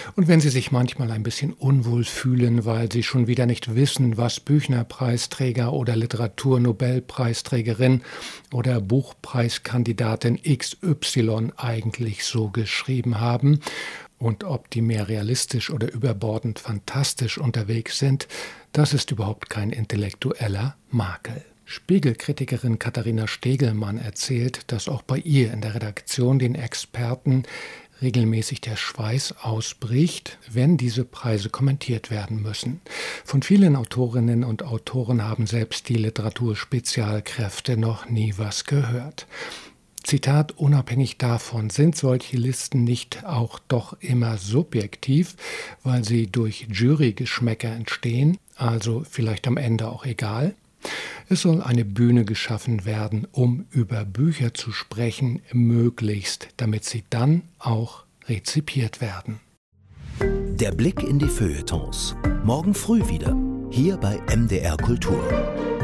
Und wenn Sie sich manchmal ein bisschen unwohl fühlen, weil Sie schon wieder nicht wissen, was Büchner-Preisträger oder Literaturnobelpreisträgerin oder Buchpreiskandidatin XY eigentlich so geschrieben haben und ob die mehr realistisch oder überbordend fantastisch unterwegs sind, das ist überhaupt kein intellektueller Makel. Spiegelkritikerin Katharina Stegelmann erzählt, dass auch bei ihr in der Redaktion den Experten regelmäßig der Schweiß ausbricht, wenn diese Preise kommentiert werden müssen. Von vielen Autorinnen und Autoren haben selbst die Literaturspezialkräfte noch nie was gehört. Zitat: Unabhängig davon sind solche Listen nicht auch doch immer subjektiv, weil sie durch Jurygeschmäcker entstehen, also vielleicht am Ende auch egal. Es soll eine Bühne geschaffen werden, um über Bücher zu sprechen, möglichst, damit sie dann auch rezipiert werden. Der Blick in die Feuilletons. Morgen früh wieder, hier bei MDR Kultur.